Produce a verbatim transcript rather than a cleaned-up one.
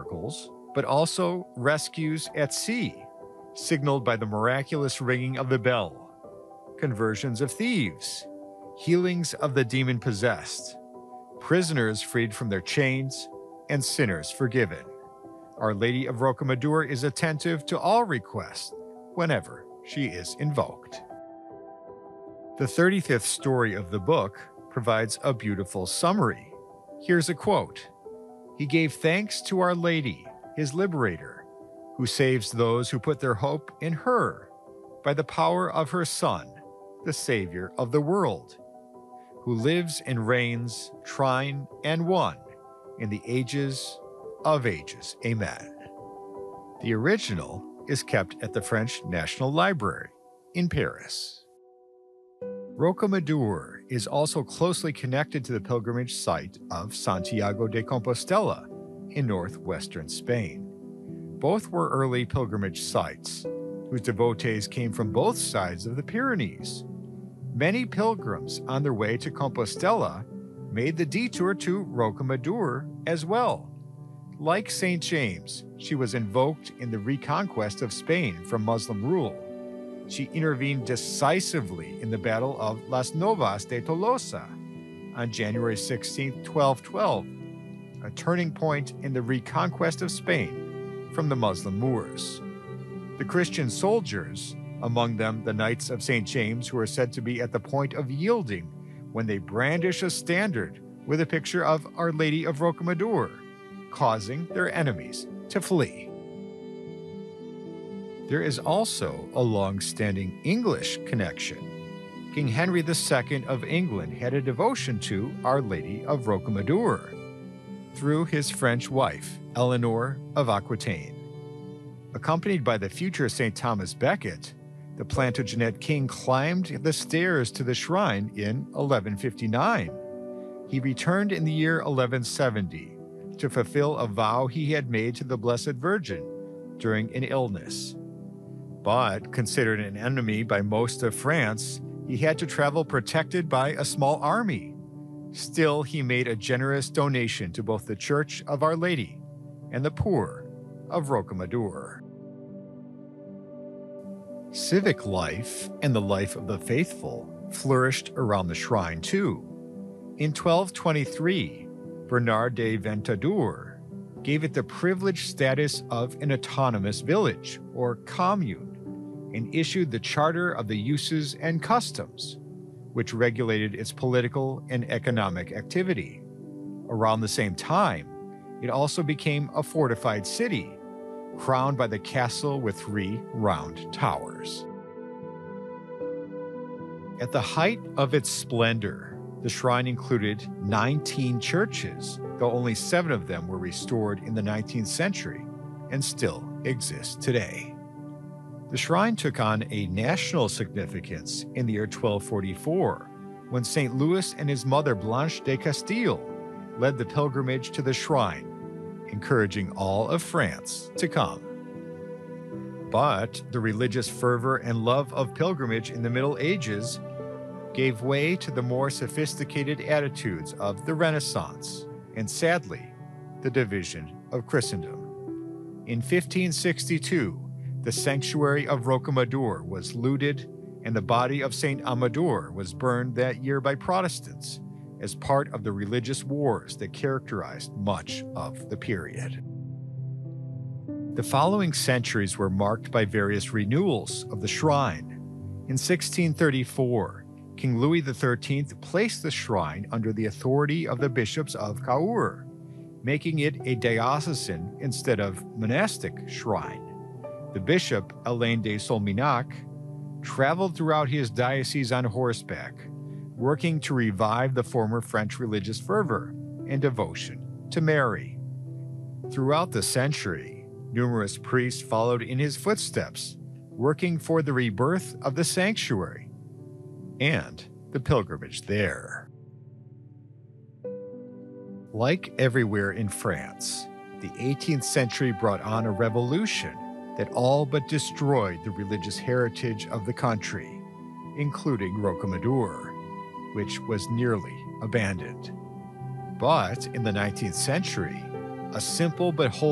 miracles, but also rescues at sea, signaled by the miraculous ringing of the bell, conversions of thieves, healings of the demon-possessed, prisoners freed from their chains, and sinners forgiven. Our Lady of Rocamadour is attentive to all requests whenever she is invoked. The thirty-fifth story of the book provides a beautiful summary. Here's a quote. "He gave thanks to Our Lady, his liberator, who saves those who put their hope in her by the power of her Son, the Savior of the world, who lives and reigns, trine and one, in the ages of ages. Amen." The original is kept at the French National Library in Paris. Rocamadour is also closely connected to the pilgrimage site of Santiago de Compostela in northwestern Spain. Both were early pilgrimage sites, whose devotees came from both sides of the Pyrenees. Many pilgrims on their way to Compostela made the detour to Rocamadour as well. Like Saint James, she was invoked in the reconquest of Spain from Muslim rule. She intervened decisively in the Battle of Las Novas de Tolosa on January sixteenth, twelve twelve, a turning point in the reconquest of Spain from the Muslim Moors. The Christian soldiers, among them the Knights of Saint James, who are said to be at the point of yielding when they brandish a standard with a picture of Our Lady of Rocamadour, causing their enemies to flee. There is also a long-standing English connection. King Henry the Second of England had a devotion to Our Lady of Rocamadour through his French wife, Eleanor of Aquitaine. Accompanied by the future Saint Thomas Becket, the Plantagenet king climbed the stairs to the shrine in eleven fifty-nine. He returned in the year eleven seventy to fulfill a vow he had made to the Blessed Virgin during an illness. But, considered an enemy by most of France, he had to travel protected by a small army. Still, he made a generous donation to both the Church of Our Lady and the poor of Rocamadour. Civic life and the life of the faithful flourished around the shrine too. In twelve twenty-three, Bernard de Ventadour gave it the privileged status of an autonomous village, or commune, and issued the Charter of the Uses and Customs, which regulated its political and economic activity. Around the same time, it also became a fortified city, crowned by the castle with three round towers. At the height of its splendor, the shrine included nineteen churches, though only seven of them were restored in the nineteenth century and still exist today. The shrine took on a national significance in the year twelve forty-four, when Saint Louis and his mother Blanche de Castile led the pilgrimage to the shrine, encouraging all of France to come. But the religious fervor and love of pilgrimage in the Middle Ages gave way to the more sophisticated attitudes of the Renaissance, and sadly, the division of Christendom. In fifteen sixty-two, the sanctuary of Rocamadour was looted, and the body of Saint Amador was burned that year by Protestants as part of the religious wars that characterized much of the period. The following centuries were marked by various renewals of the shrine. In sixteen thirty-four, King Louis the thirteenth placed the shrine under the authority of the bishops of Cahors, making it a diocesan instead of monastic shrine. The bishop, Alain de Solminac, traveled throughout his diocese on horseback, working to revive the former French religious fervor and devotion to Mary. Throughout the century, numerous priests followed in his footsteps, working for the rebirth of the sanctuary and the pilgrimage there. Like everywhere in France, the eighteenth century brought on a revolution that all but destroyed the religious heritage of the country, including Rocamadour, which was nearly abandoned. But in the nineteenth century, a simple but whole